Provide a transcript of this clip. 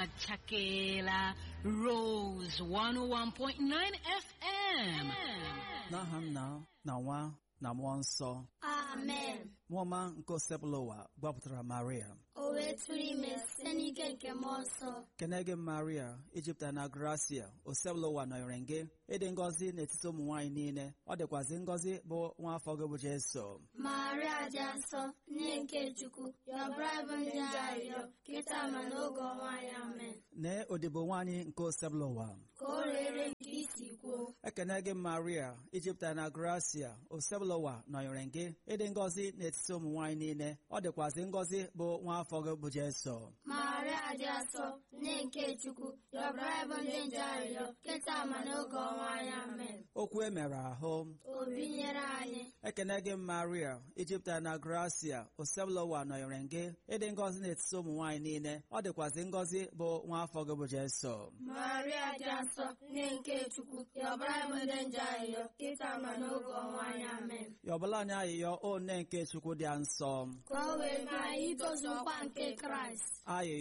Chakela Rose 101.9 FM. N'aha Nna na Nwa na Mmụọ Nsọ. Amen. Nwoma nke osebụlụwa gbapụtara Maria. O wee tụrụ ime site n'ike nke Mmụọ Nsọ. Kenege Maria, Ijipta na Gracia, osebụlụwa nọnyere gị, ịdị ngọzi n'etiti ụmụ nwaanyị niile, ọ dịkwazị ngọzi bụ nwa afọ gị bụ Jesu. Maria dị nsọ, nne nke Chukwu, yọbara bụ ndị arịrịọ, kịta ma n'oge ọnwa anyị. Amen. Nee odibo nwaanyị nke osebụlụwa. Ka o rere nke isi kwuo. Ekene gị Maria, Ijipta na Gracia, osebụlụwa nọnyere gị, ịdị ngọzi n'etiti ụmụ nwaanyị niile, ọ dịkwazị ngọzi bụ nwa afọ gị bụ Jesu. Maria dị nsọ, nne nke Chukwu, yọbara bụ ndị nje arịrịọ, kịta ma n'oge ọnwa anyị. Amen. Okwu e mere ahụ. O binyere anyị. Ekene gị Maria, Ijipta na Gracia, osebụlụwa nọnyere gị, ịdị ngọzi n'etiti ụmụ nwaanyị niile, ọ dịkwazị ngọzi bụ nwa afọ gị bụ Jesu. Maria dị nsọ, nne nke Chukwu, yọbara bụ ndị nje arịrịọ, kịta ma n'oge ọnwa anyị. Amen. Yọbala anyị ayịyọ o nne nke Chukwu dị nsọ. Ka o wee mee anyị itozu nkwa nke Kraịst.